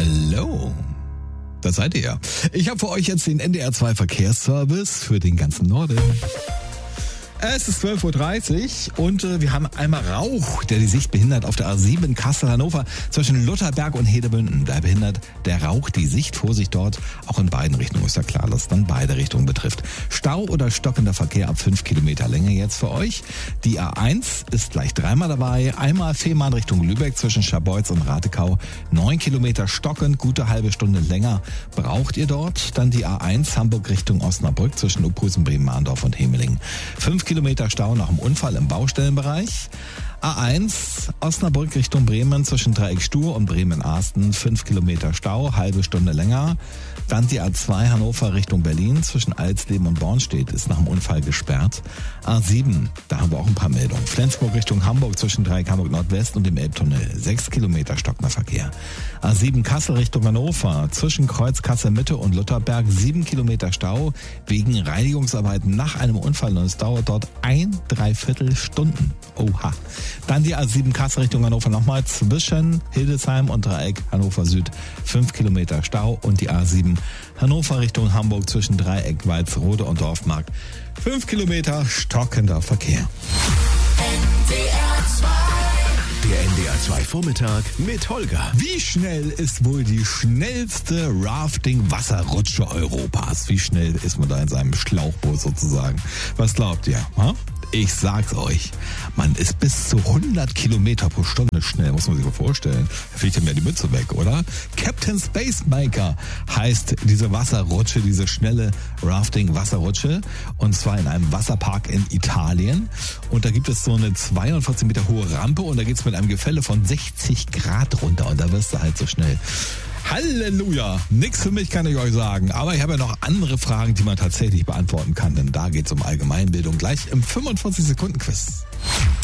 Hallo. Das seid ihr ja. Ich habe für euch jetzt den NDR 2 Verkehrsservice für den ganzen Norden. Es ist 12.30 Uhr und wir haben einmal Rauch, der die Sicht behindert auf der A7 Kassel-Hannover zwischen Lutherberg und Hedebünden. Da behindert der Rauch die Sicht. Vorsicht dort, auch in beiden Richtungen ist ja klar, dass es dann beide Richtungen betrifft. Stau oder stockender Verkehr ab 5 Kilometer Länge jetzt für euch. Die A1 ist gleich dreimal dabei. Einmal Fehmarn Richtung Lübeck zwischen Scharbeutz und Ratekau. 9 Kilometer stockend, gute halbe Stunde länger braucht ihr dort. Dann die A1 Hamburg Richtung Osnabrück zwischen Uphusen, Bremen-Mahndorf und Hemeling. 5 Kilometer Stau nach dem Unfall im Baustellenbereich. A1 Osnabrück Richtung Bremen zwischen Dreieck Stur und Bremen-Arsten. 5 Kilometer Stau, halbe Stunde länger. Dann die A2 Hannover Richtung Berlin zwischen Alsleben und Bornstedt ist nach dem Unfall gesperrt. A7, da haben wir auch ein paar Meldungen. Flensburg Richtung Hamburg zwischen Dreieck Hamburg Nordwest und dem Elbtunnel. 6 Kilometer stockender Verkehr. A7 Kassel Richtung Hannover zwischen Kreuz Kassel Mitte und Lutherberg. 7 Kilometer Stau wegen Reinigungsarbeiten nach einem Unfall und es dauert dort 1,75 Stunden. Oha. Dann die A7 Kassel Richtung Hannover nochmal zwischen Hildesheim und Dreieck Hannover Süd. 5 Kilometer Stau und die A7 Hannover Richtung Hamburg zwischen Dreieck Walsrode und Dorfmark. 5 Kilometer stockender Verkehr. Der NDR 2 Vormittag mit Holger. Wie schnell ist wohl die schnellste Rafting-Wasserrutsche Europas? Wie schnell ist man da in seinem Schlauchboot sozusagen? Was glaubt ihr? Ich sag's euch, man ist bis zu 100 Kilometer pro Stunde schnell, muss man sich mal vorstellen. Da fliegt mir die Mütze weg, oder? Captain Spacemaker heißt diese Wasserrutsche, diese schnelle Rafting-Wasserrutsche. Und zwar in einem Wasserpark in Italien. Und da gibt es so eine 42 Meter hohe Rampe und da geht's mit einem Gefälle von 60 Grad runter. Und da wirst du halt so schnell. Halleluja! Nix für mich, kann ich euch sagen. Aber ich habe ja noch andere Fragen, die man tatsächlich beantworten kann. Denn da geht's um Allgemeinbildung gleich im 45-Sekunden-Quiz.